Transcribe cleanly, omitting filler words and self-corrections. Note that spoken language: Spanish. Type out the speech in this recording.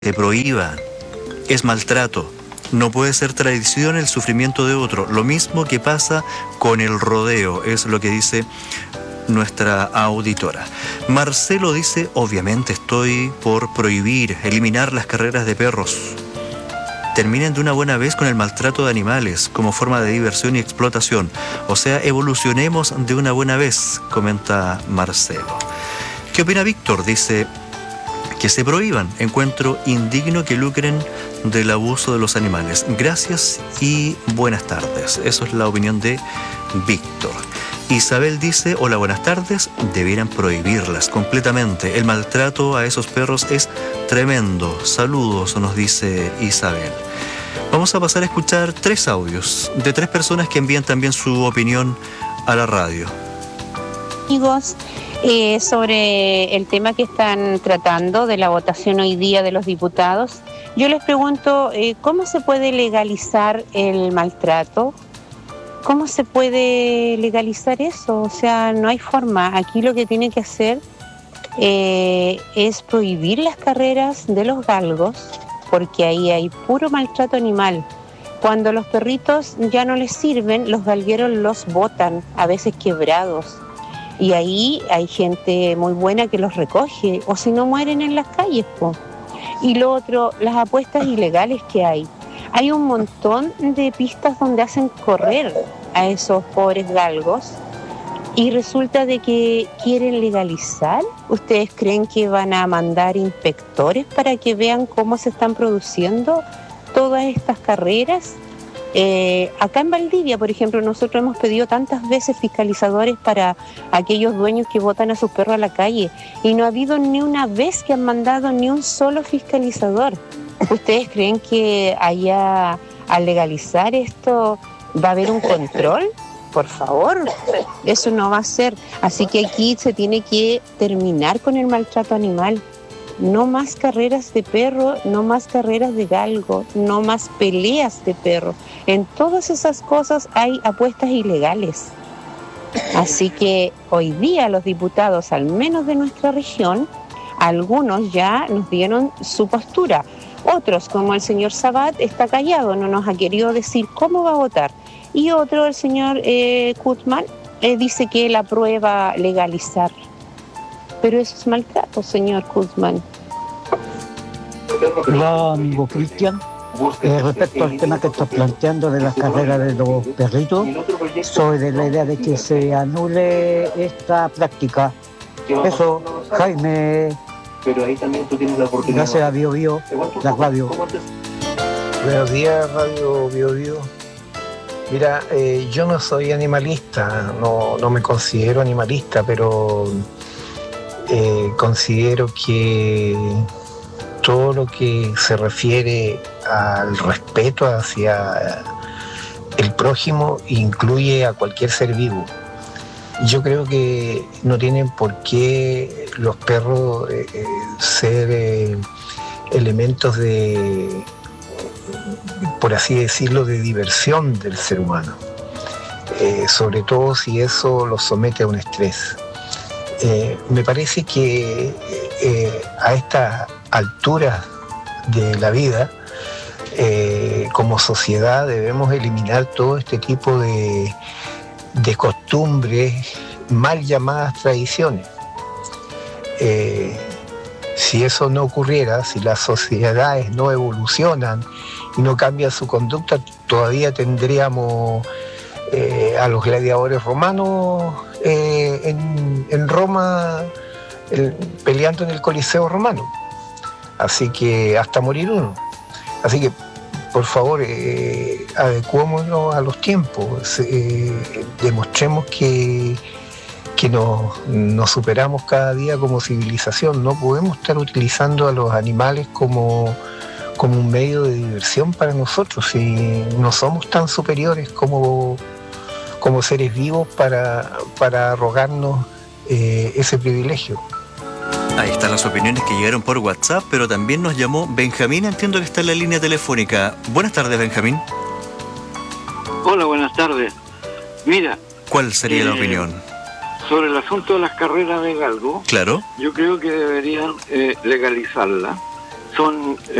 se prohíba. Es maltrato. No puede ser tradición el sufrimiento de otro. Lo mismo que pasa con el rodeo, es lo que dice nuestra auditora. Marcelo dice, obviamente estoy por prohibir, eliminar las carreras de perros. Terminen de una buena vez con el maltrato de animales como forma de diversión y explotación. O sea, evolucionemos de una buena vez, comenta Marcelo. ¿Qué opina Víctor? Dice que se prohíban. Encuentro indigno que lucren del abuso de los animales. Gracias y buenas tardes. Eso es la opinión de Víctor. Isabel dice, hola, buenas tardes, debieran prohibirlas completamente. El maltrato a esos perros es tremendo. Saludos, nos dice Isabel. Vamos a pasar a escuchar 3 audios de 3 personas que envían también su opinión a la radio. Amigos, sobre el tema que están tratando de la votación hoy día de los diputados, yo les pregunto, ¿cómo se puede legalizar el maltrato? ¿Cómo se puede legalizar eso? O sea, no hay forma. Aquí lo que tiene que hacer es prohibir las carreras de los galgos, porque ahí hay puro maltrato animal. Cuando los perritos ya no les sirven, los galgueros los botan, a veces quebrados. Y ahí hay gente muy buena que los recoge, o si no mueren en las calles, po. Y lo otro, las apuestas ilegales que hay. Hay un montón de pistas donde hacen correr a esos pobres galgos y resulta de que quieren legalizar. ¿Ustedes creen que van a mandar inspectores para que vean cómo se están produciendo todas estas carreras? Acá en Valdivia, por ejemplo, nosotros hemos pedido tantas veces fiscalizadores para aquellos dueños que botan a sus perros a la calle y no ha habido ni una vez que han mandado ni un solo fiscalizador. ¿Ustedes creen que allá al legalizar esto va a haber un control? Por favor, eso no va a ser. Así que aquí se tiene que terminar con el maltrato animal. No más carreras de perro, no más carreras de galgo, no más peleas de perro. En todas esas cosas hay apuestas ilegales. Así que hoy día los diputados, al menos de nuestra región, algunos ya nos dieron su postura. Otros, como el señor Sabat, está callado, no nos ha querido decir cómo va a votar. Y otro, el señor Kutman, dice que él aprueba legalizar. Pero eso es maltrato, señor Kutman. Hola, amigo Cristian. Respecto al tema que estás planteando de las carreras de los perritos, soy de la idea de que se anule esta práctica. Eso, Jaime. Pero ahí también tú tienes la oportunidad. Gracias a Bio Bio, la radio. Buenos días, Radio Bio Bio. Mira, yo no soy animalista, no me considero animalista, pero considero que todo lo que se refiere al respeto hacia el prójimo incluye a cualquier ser vivo. Yo creo que no tienen por qué los perros ser elementos de, por así decirlo, de diversión del ser humano. Sobre todo si eso los somete a un estrés. Me parece que a estas alturas de la vida, como sociedad debemos eliminar todo este tipo de costumbres mal llamadas tradiciones. Si eso no ocurriera, si las sociedades no evolucionan y no cambian su conducta, todavía tendríamos a los gladiadores romanos en Roma peleando en el Coliseo romano. Así que hasta morir uno. Así que por favor, adecuémonos a los tiempos, demostremos que nos superamos cada día como civilización. No podemos estar utilizando a los animales como un medio de diversión para nosotros, si no somos tan superiores como seres vivos para arrogarnos ese privilegio. Ahí están las opiniones que llegaron por WhatsApp, pero también nos llamó Benjamín, entiendo que está en la línea telefónica. Buenas tardes, Benjamín. Hola, buenas tardes. Mira, ¿cuál sería la opinión? Sobre el asunto de las carreras de galgo, claro, yo creo que deberían legalizarla son